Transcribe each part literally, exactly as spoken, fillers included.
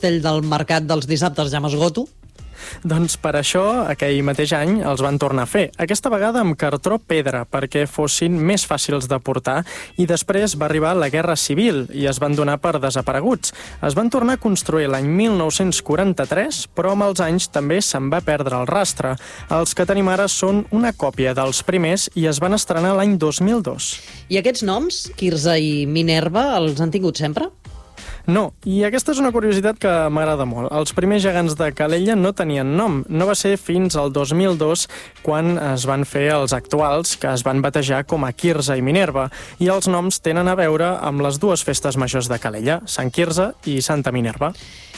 cistell del mercat dels dissabtes ja m'esgoto. Doncs per això, aquell mateix any, els van tornar a fer. Aquesta vegada amb cartró pedra, perquè fossin més fàcils de portar, i després va arribar la Guerra Civil i es van donar per desapareguts. Es van tornar a construir l'any mil nou-cents quaranta-tres, però amb els anys també se'n va perdre el rastre. Els que tenim ara són una còpia dels primers i es van estrenar l'any dos mil dos. I aquests noms, Quirze i Minerva, els han tingut sempre? No, i aquesta és una curiositat que m'agrada molt. Els primers gegants de Calella no tenien nom. No va ser fins al dos mil dos quan es van fer els actuals, que es van batejar com a Quirze i Minerva. I els noms tenen a veure amb les dues festes majors de Calella, Sant Quirze i Santa Minerva.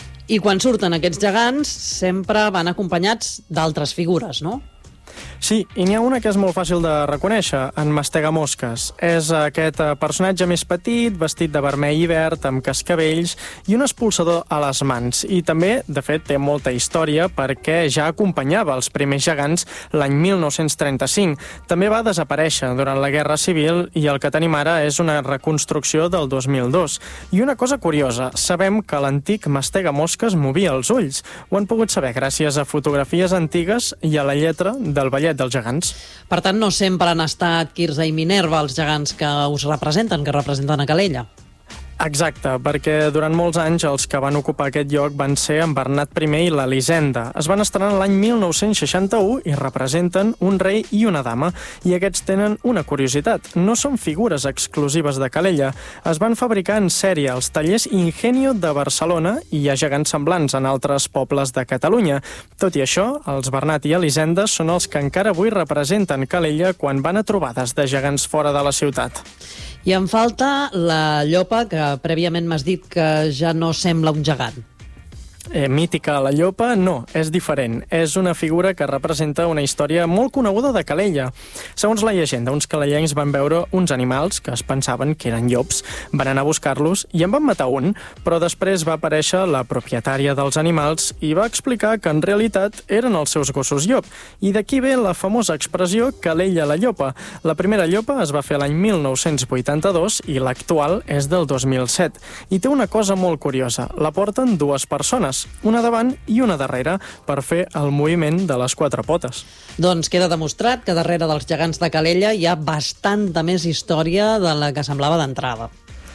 I quan surten aquests gegants sempre van acompanyats d'altres figures, no? Sí, i n'hi ha una que és molt fàcil de reconèixer, en Mastega Mosques. És aquest personatge més petit, vestit de vermell i verd, amb cascabells i un expulsador a les mans. I també, de fet, té molta història perquè ja acompanyava els primers gegants l'any mil nou-cents trenta-cinc. També va desaparèixer durant la Guerra Civil i el que tenim ara és una reconstrucció del dos mil dos. I una cosa curiosa, sabem que l'antic Mastega Mosques movia els ulls. Ho han pogut saber gràcies a fotografies antigues i a la lletra del ballet dels gegants. Per tant, no sempre han estat Quirze i Minerva els gegants que us representen, que representen a Calella. Exacte, perquè durant molts anys els que van ocupar aquest lloc van ser en Bernat primer i l'Elisenda. Es van estrenar l'any mil nou-cents seixanta-u i representen un rei i una dama. I aquests tenen una curiositat. No són figures exclusives de Calella. Es van fabricar en sèrie als tallers Ingenio de Barcelona i hi ha gegants semblants en altres pobles de Catalunya. Tot i això, els Bernat i Elisenda són els que encara avui representen Calella quan van a trobades de gegants fora de la ciutat. I em falta la llopa, que prèviament m'has dit que ja no sembla un gegant. Eh, mítica la llopa, no, és diferent. És una figura que representa una història molt coneguda de Calella. Segons la llegenda, uns calellencs van veure uns animals que es pensaven que eren llops, van anar a buscar-los i en van matar un, però després va aparèixer la propietària dels animals i va explicar que en realitat eren els seus gossos llop. I d'aquí ve la famosa expressió Calella la llopa. La primera llopa es va fer l'any mil nou-cents vuitanta-dos i l'actual és del dos mil set. I té una cosa molt curiosa, la porten dues persones, una davant i una darrere, per fer el moviment de les quatre potes. Doncs queda demostrat que darrere dels gegants de Calella hi ha bastanta més història de la que semblava d'entrada.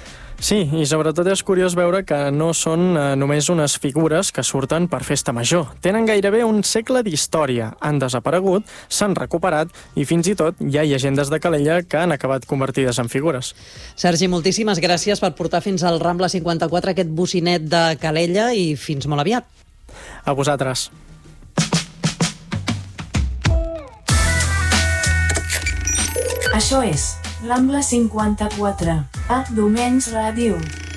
Sí, i sobretot és curiós veure que no són eh, només unes figures que surten per festa major. Tenen gairebé un segle d'història, han desaparegut, s'han recuperat i fins i tot hi ha llegendes de Calella que han acabat convertides en figures. Sergi, moltíssimes gràcies per portar fins al Rambla cinquanta-quatre aquest bocinet de Calella i fins molt aviat. A vosaltres. Això és Rambla cinquanta-quatre, a Domenys Ràdio.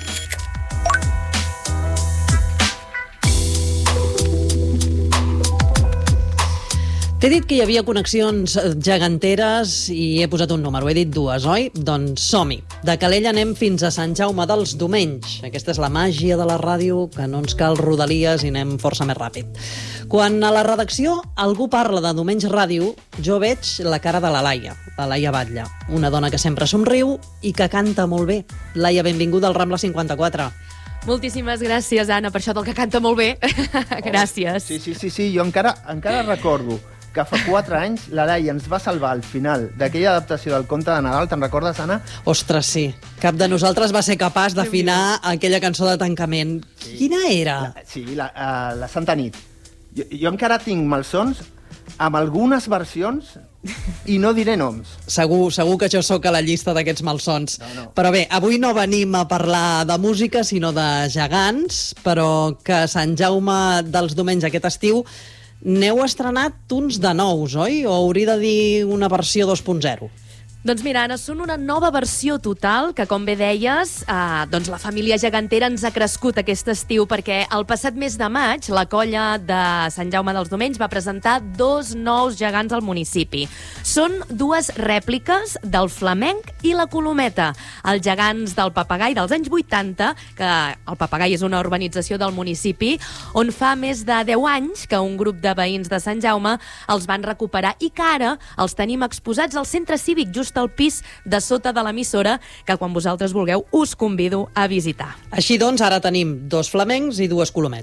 T'he dit que hi havia connexions geganteres i he posat un número, he dit dues, oi? Doncs som-hi. De Calella anem fins a Sant Jaume dels Domenys. Aquesta és la màgia de la ràdio, que no ens cal rodalies i anem força més ràpid. Quan a la redacció algú parla de Domenys Ràdio, jo veig la cara de la Laia, la Laia Batlle, una dona que sempre somriu i que canta molt bé. Laia, benvinguda al Rambla cinquanta-quatre. Moltíssimes gràcies, Anna, per això del que canta molt bé. Gràcies. Sí, sí, sí, sí, jo encara, encara recordo que fa quatre anys la Laia ens va salvar al final d'aquella adaptació del conte de Nadal. Te'n recordes, Anna? Ostres, sí. Cap de nosaltres va ser capaç d'afinar aquella cançó de tancament. Sí. Quina era? La, sí, la, uh, la Santa Nit. Jo, jo encara tinc malsons amb algunes versions i no diré noms. Segur, segur que jo sóc a la llista d'aquests malsons. No, no. Però bé, avui no venim a parlar de música, sinó de gegants, però que Sant Jaume dels Domenys aquest estiu n'heu estrenat uns de nous, oi? O hauria de dir una versió dos punt zero? Doncs mira, Anna, són una nova versió total que, com bé deies, eh, doncs la família gegantera ens ha crescut aquest estiu perquè el passat mes de maig la colla de Sant Jaume dels Domenys va presentar dos nous gegants al municipi. Són dues rèpliques del flamenc i la colometa, els gegants del Papagai dels anys vuitanta, que el Papagai és una urbanització del municipi, on fa més de deu anys que un grup de veïns de Sant Jaume els van recuperar i que ara els tenim exposats al centre cívic just al pis de sota de l'emissora, que quan vosaltres vulgueu us convido a visitar. Així doncs, ara tenim dos flamencs i dues colometes.